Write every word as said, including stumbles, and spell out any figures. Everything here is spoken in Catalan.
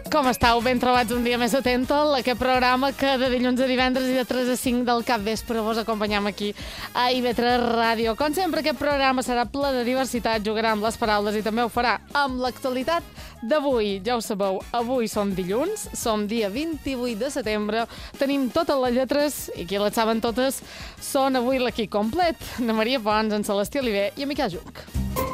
Com estàu? Ben trobats un dia més a Tentol, aquest programa que de dilluns a divendres i de tres a cinc del capvespre vos acompanyam aquí a I V tres Ràdio. Com sempre, aquest programa serà ple de diversitat, jugarà amb les paraules i també ho farà amb l'actualitat d'avui. Ja ho sabeu, avui som dilluns, som dia vint-i-vuit de setembre, tenim totes les lletres i qui les saben totes són avui l'equip complet. Na Maria Pons, en Celestí Oliver i en Miquel Junc.